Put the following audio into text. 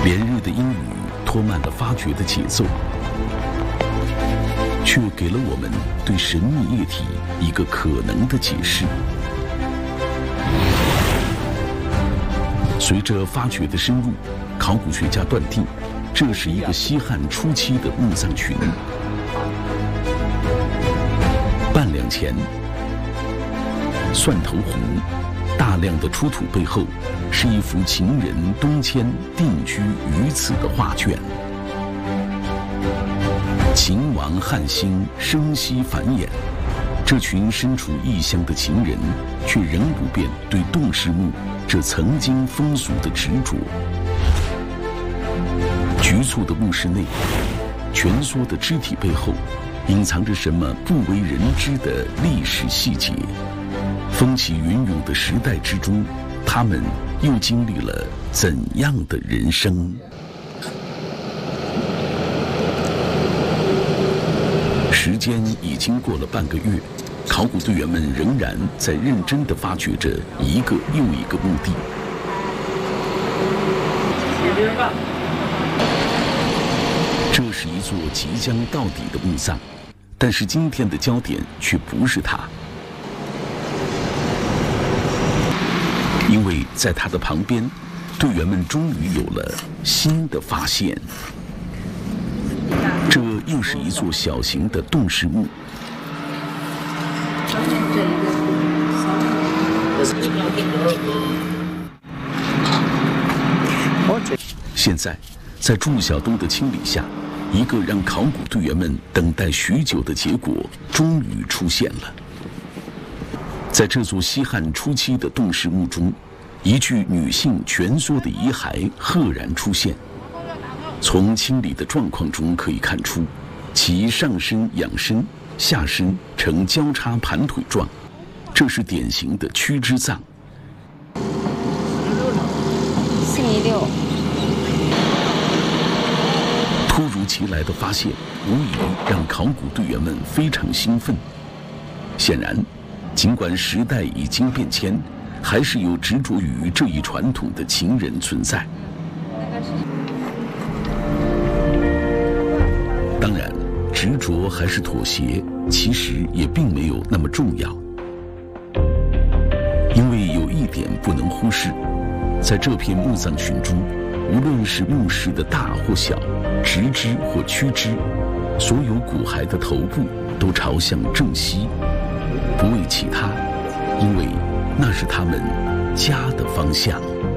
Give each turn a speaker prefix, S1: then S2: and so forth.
S1: 连日的阴雨拖慢了发掘的节奏，却给了我们对神秘液体一个可能的解释。随着发掘的深入，考古学家断定，这是一个西汉初期的墓葬群。半两前，蒜头湖大量的出土背后，是一幅秦人东迁定居于此的画卷。秦王汉兴，生息繁衍，这群身处异乡的秦人，却仍不变对洞室墓这曾经风俗的执着。局促的墓室内，蜷缩的肢体背后，隐藏着什么不为人知的历史细节？风起云涌的时代之中，他们又经历了怎样的人生？时间已经过了半个月，考古队员们仍然在认真地发掘着一个又一个墓地。这是一座即将到底的墓葬，但是今天的焦点却不是它，因为在它的旁边，队员们终于有了新的发现。这又是一座小型的洞室墓。现在，在祝晓东的清理下，一个让考古队员们等待许久的结果终于出现了。在这座西汉初期的洞室墓中，一具女性蜷缩的遗骸赫然出现。从清理的状况中可以看出，其上身仰身，下身呈交叉盘腿状，这是典型的躯之葬。
S2: 416。
S1: 突如其来的发现，无疑让考古队员们非常兴奋。显然，尽管时代已经变迁，还是有执着于这一传统的秦人存在。当然，执着还是妥协，其实也并没有那么重要。因为有一点不能忽视，在这片墓葬群中，无论是墓室的大或小，直肢或曲肢，所有骨骸的头部都朝向正西，不为其他，因为那是他们家的方向。